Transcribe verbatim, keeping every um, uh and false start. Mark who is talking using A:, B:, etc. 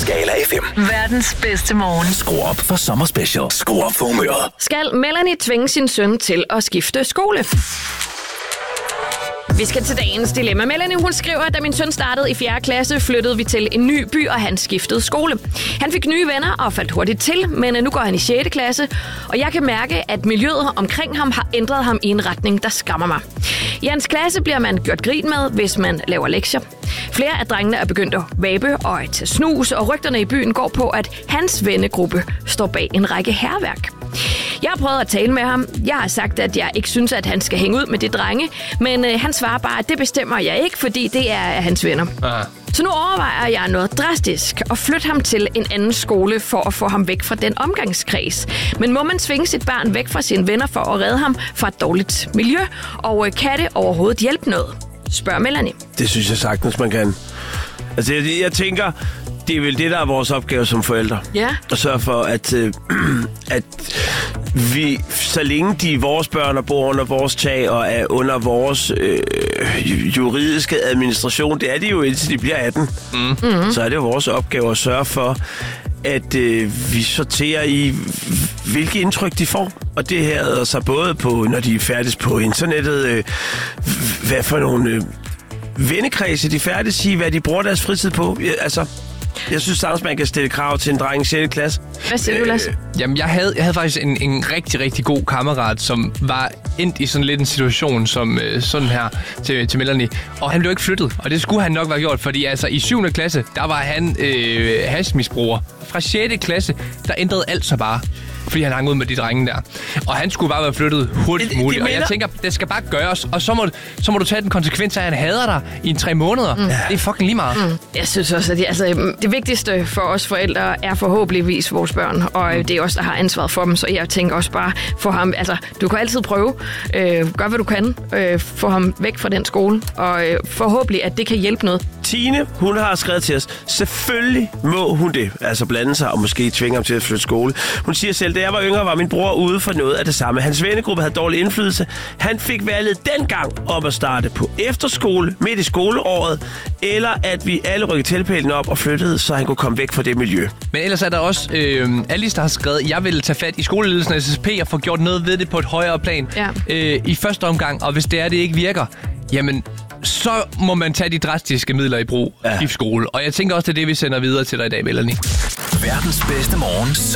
A: Skala F M.
B: Verdens bedste morgen.
A: Skru op for sommerspecial. Skru op for humøret.
C: Skal Melanie tvinge sin søn til at skifte skole? Vi skal til dagens dilemma. Melanie, hun skriver, at da min søn startede i fjerde klasse, flyttede vi til en ny by, og han skiftede skole. Han fik nye venner og faldt hurtigt til, men nu går han i sjette klasse, og jeg kan mærke, at miljøet omkring ham har ændret ham i en retning, der skræmmer mig. I hans klasse bliver man gjort grin med, hvis man laver lektier. Flere af drengene er begyndt at vape og at tage snus, og rygterne i byen går på, at hans vennegruppe står bag en række hærværk. Jeg har prøvet at tale med ham. Jeg har sagt, at jeg ikke synes, at han skal hænge ud med de drenge, men øh, han svarer bare, at det bestemmer jeg ikke, fordi det er hans venner. Aha. Så nu overvejer jeg noget drastisk og flytte ham til en anden skole for at få ham væk fra den omgangskreds. Men må man tvinge sit barn væk fra sine venner for at redde ham fra et dårligt miljø? Og øh, kan det overhovedet hjælpe noget? Spørger Melanie.
D: Det synes jeg sagtens, man kan. Altså, jeg, jeg tænker... Det er vel det, der er vores opgave som forældre.
C: Ja.
D: At sørge for, at, øh, at vi, så længe de er vores børn og bor under vores tag og er under vores øh, juridiske administration, det er de jo indtil de bliver atten, mm. Mm-hmm. så er det jo vores opgave at sørge for, at øh, vi sorterer i, hvilke indtryk de får. Og det her er så både på, når de er færdige på internettet, øh, hvad for nogle øh, vennekredse de er færdige i, hvad de bruger deres fritid på. Ja, altså... Jeg synes sagtens, man kan stille krav til en dreng i sjette klasse.
C: Hvad siger du, Lasse?
E: Øh, jamen, jeg havde, jeg havde faktisk en, en rigtig, rigtig god kammerat, som var endt i sådan lidt en situation som øh, sådan her til, til Melanie. Og han blev ikke flyttet, og det skulle han nok være gjort, fordi altså i syvende klasse, der var han øh, hashmisbruger. Fra sjette klasse, der ændrede alt så bare, fordi han hang ud med de drenge der. Og han skulle bare være flyttet hurtigt muligt. Og jeg tænker, det skal bare gøres. Og så må, så må du tage den konsekvens af, at han hader dig i en tre måneder. Mm. Det er fucking lige meget. Mm.
C: Jeg synes også, at det, altså, det vigtigste for os forældre er forhåbentligvis vores børn. Og mm. det er os, der har ansvaret for dem. Så jeg tænker også bare for ham. Altså, du kan altid prøve. Øh, gør, hvad du kan. Øh, få ham væk fra den skole. Og øh, forhåbentlig, at det kan hjælpe noget.
D: Tine, hun har skrevet til os. Selvfølgelig må hun det. Altså blande sig og måske tvinge ham til at flytte skole. Hun siger selv, da jeg var yngre, var min bror ude for noget af det samme. Hans vennegruppe havde dårlig indflydelse. Han fik valget dengang om at starte på efterskole midt i skoleåret, eller at vi alle rykkede tilpælene op og flyttede, så han kunne komme væk fra det miljø.
E: Men ellers er der også øh, Alice, der har skrevet, at jeg vil tage fat i skoleledelsen af S S P og få gjort noget ved det på et højere plan ja. øh, i første omgang. Og hvis det er, det ikke virker, jamen... så må man tage de drastiske midler i brug ja. i skole. Og jeg tænker også, det er det, vi sender videre til dig i dag, Melanie.
A: Verdens bedste morgen.